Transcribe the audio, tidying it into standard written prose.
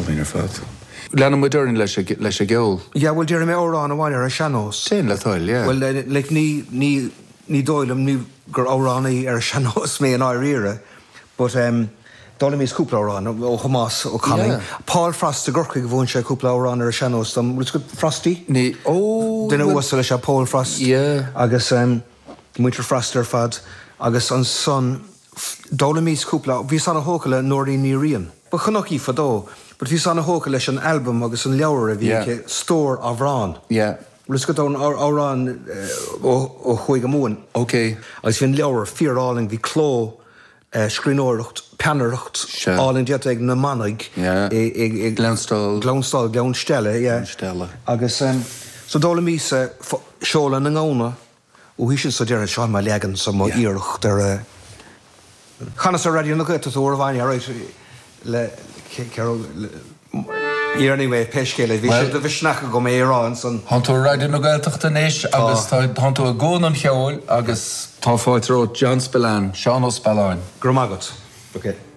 mínar fad. Lena modern leis a geol. Yeah, well, dear me órán a bhaile ar seanós. Tin le thoil, yeah. Well, like ní dóilm ní gur óránaí ar seanós mé an áiríre, but dóla mís cúpla órán ó Hamas ó Canning. Yeah. Paul Frost a gurcaig bhún sé cúpla órán ar seanós, bhúil go Frosty? Ní, Duna uasa leis a Paul Frost. Yeah. Agus muintir Frost ar fad, agus an son dóla mís cúpla, bhí san a hóca nóirí ní rion. Ba chunach í fadó, but bhí san a hóca leis an album agus an leabhar a bhí stór a bhrán. Yeah. Let's go down árán ó chuig amúin. Okay. Agus bhíon leabhar fíoráling bhí cló scríóireacht, peanaireacht, áling diaat ag na manaig. Ag Glownstal. Glownstal, Glownstelle, yeah. Glownstal. Agus so dóla mí seola na ngóna, ó hí sin so dear seán má legan sa má íireacht ar chanas a radio na gaitu ó bhaine ar le anyway, pescéile, bhí sé do bhisneacha go mé Irán san. Hanú raidir na gailteachta néis, agus hanú a gón an cheol, agus tá fáid ró John Spillane, Seán Ó Spillane. Gramagat. Okay.